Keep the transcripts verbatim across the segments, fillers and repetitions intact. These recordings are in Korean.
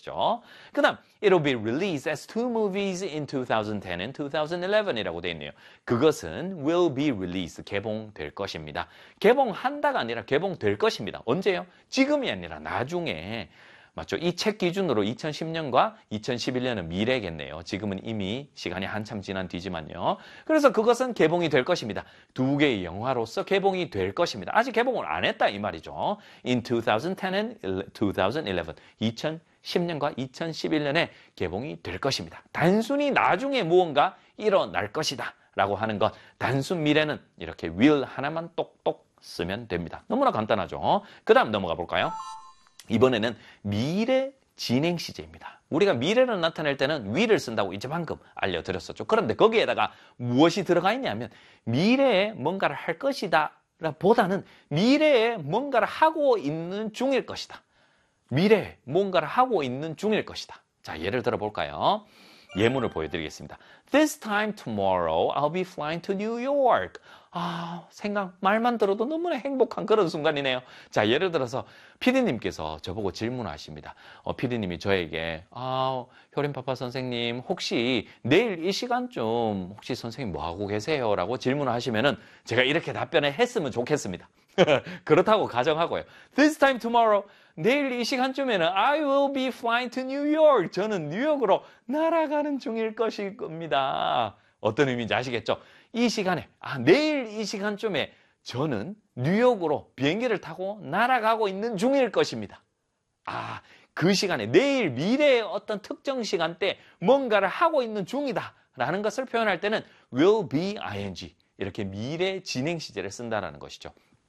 것이죠. 그 다음, it'll be released as two movies in twenty ten and twenty eleven 이라고 되어 있네요. 그것은 will be released, 개봉될 것입니다. 개봉한다가 아니라 개봉될 것입니다. 언제요? 지금이 아니라 나중에. 맞죠? 이 책 기준으로 이천십 년과 이천십일 년은 미래겠네요. 지금은 이미 시간이 한참 지난 뒤지만요. 그래서 그것은 개봉이 될 것입니다. 두 개의 영화로서 개봉이 될 것입니다. 아직 개봉을 안 했다 이 말이죠. In twenty ten and twenty eleven, 이천십 년과 이천십일 년에 개봉이 될 것입니다. 단순히 나중에 무언가 일어날 것이다 라고 하는 것, 단순 미래는 이렇게 will 하나만 똑똑 쓰면 됩니다. 너무나 간단하죠. 그 다음 넘어가 볼까요? 이번에는 미래 진행 시제입니다. 우리가 미래를 나타낼 때는 will을 쓴다고 이제 방금 알려드렸었죠. 그런데 거기에다가 무엇이 들어가 있냐면 미래에 뭔가를 할 것이다 보다는 미래에 뭔가를 하고 있는 중일 것이다. 미래에 뭔가를 하고 있는 중일 것이다. 자, 예를 들어 볼까요? 예문을 보여드리겠습니다. This time tomorrow I'll be flying to New York. 아, 생각, 말만 들어도 너무나 행복한 그런 순간이네요. 자, 예를 들어서 피디님께서 저보고 질문하십니다. 어, 피디님이 저에게 아, 효림파파 선생님 혹시 내일 이 시간쯤 혹시 선생님 뭐하고 계세요? 라고 질문을 하시면은 제가 이렇게 답변을 했으면 좋겠습니다. 그렇다고 가정하고요. This time tomorrow, 내일 이 시간쯤에는 I will be flying to New York. 저는 뉴욕으로 날아가는 중일 것일 겁니다. 어떤 의미인지 아시겠죠? 이 시간에, 아, 내일 이 시간쯤에 저는 뉴욕으로 비행기를 타고 날아가고 있는 중일 것입니다. 아, 그 시간에, 내일 미래의 어떤 특정 시간대 뭔가를 하고 있는 중이다 라는 것을 표현할 때는 will be ing, 이렇게 미래 진행 시제를 쓴다라는 것이죠.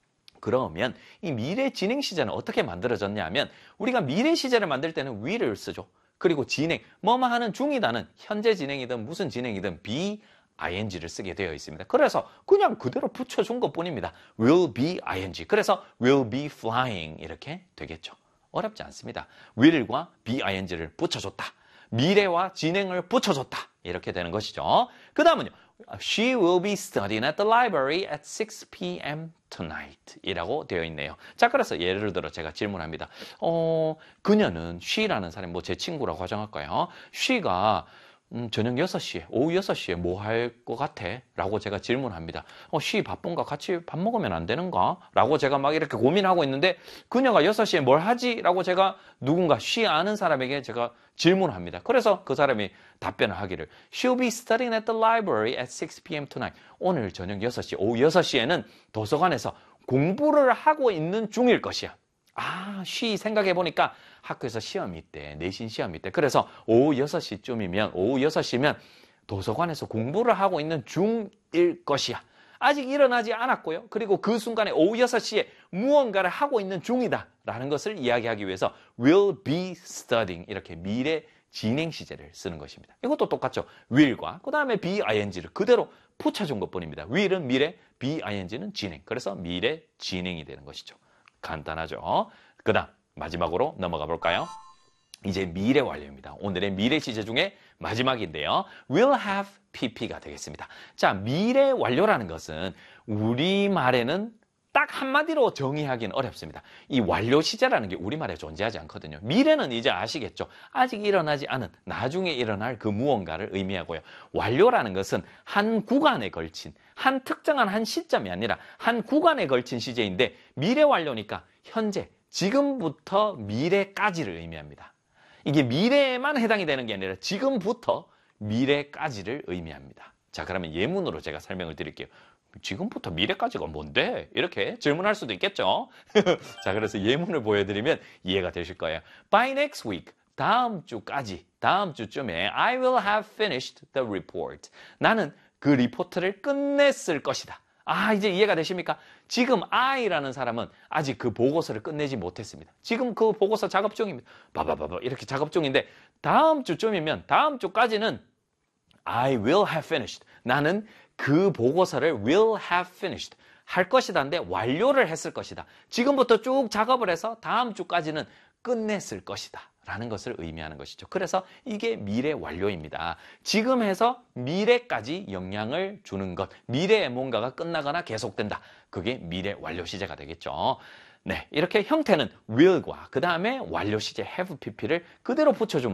그러면 이 미래 진행 시제는 어떻게 만들어졌냐 하면 우리가 미래 시제를 만들 때는 will을 쓰죠. 그리고 진행, 뭐뭐 하는 중이다는 현재 진행이든 무슨 진행이든 be ing를 쓰게 되어 있습니다. 그래서 그냥 그대로 붙여준 것뿐입니다. will be ing. 그래서 will be flying 이렇게 되겠죠. 어렵지 않습니다. will과 be ing를 붙여줬다. 미래와 진행을 붙여줬다. 이렇게 되는 것이죠. 그 다음은요. She will be studying at the library at six p.m. tonight 이라고 되어 있네요. 자, 그래서 예를 들어 제가 질문합니다. 어, 그녀는 she라는 사람이 뭐 제 친구라고 가정할까요? she가 음, 저녁 여섯 시에, 오후 여섯 시에 뭐 할 것 같아? 라고 제가 질문합니다. 어, she 바쁜가? 같이 밥 먹으면 안 되는가? 라고 제가 막 이렇게 고민하고 있는데 그녀가 여섯 시에 뭘 하지? 라고 제가 누군가 she 아는 사람에게 제가 질문합니다. 그래서 그 사람이 답변을 하기를 She'll be studying at the library at six p.m. tonight. 오늘 저녁 여섯 시, 오후 여섯 시에는 도서관에서 공부를 하고 있는 중일 것이야. 아, she 생각해보니까 학교에서 시험이 있대. 내신 시험이 있대. 그래서 오후 여섯 시쯤이면, 오후 여섯 시면 도서관에서 공부를 하고 있는 중일 것이야. 아직 일어나지 않았고요. 그리고 그 순간에 오후 여섯 시에 무언가를 하고 있는 중이다. 라는 것을 이야기하기 위해서 will be studying. 이렇게 미래 진행 시제를 쓰는 것입니다. 이것도 똑같죠. will과 그 다음에 be ing를 그대로 붙여준 것뿐입니다. will은 미래, be ing는 진행. 그래서 미래 진행이 되는 것이죠. 간단하죠. 그 다음 마지막으로 넘어가 볼까요? 이제 미래 완료입니다. 오늘의 미래 시제 중에 마지막인데요. will have pp가 되겠습니다. 자, 미래 완료라는 것은 우리말에는 딱 한마디로 정의하기는 어렵습니다. 이 완료 시제라는 게 우리말에 존재하지 않거든요. 미래는 이제 아시겠죠. 아직 일어나지 않은, 나중에 일어날 그 무언가를 의미하고요. 완료라는 것은 한 구간에 걸친, 한 특정한 한 시점이 아니라 한 구간에 걸친 시제인데 미래 완료니까 현재, 지금부터 미래까지를 의미합니다. 이게 미래에만 해당이 되는 게 아니라 지금부터 미래까지를 의미합니다. 자, 그러면 예문으로 제가 설명을 드릴게요. 지금부터 미래까지가 뭔데? 이렇게 질문할 수도 있겠죠. 자, 그래서 예문을 보여드리면 이해가 되실 거예요. By next week, 다음 주까지, 다음 주쯤에 I will have finished the report. 나는 그 리포트를 끝냈을 것이다. 아, 이제 이해가 되십니까? 지금 I라는 사람은 아직 그 보고서를 끝내지 못했습니다. 지금 그 보고서 작업 중입니다. 바바바바 이렇게 작업 중인데 다음 주쯤이면 다음 주까지는 I will have finished. 나는 그 보고서를 will have finished. 할 것이다인데 완료를 했을 것이다. 지금부터 쭉 작업을 해서 다음 주까지는 끝냈을 것이다. 라는 것을 의미하는 것이죠. 그래서 이게 미래 완료입니다. 지금 해서 미래까지 영향을 주는 것. 미래에 뭔가가 끝나거나 계속된다. 그게 미래 완료 시제가 되겠죠. 네, 이렇게 형태는 will과 그 다음에 완료 시제 have pp를 그대로 붙여주면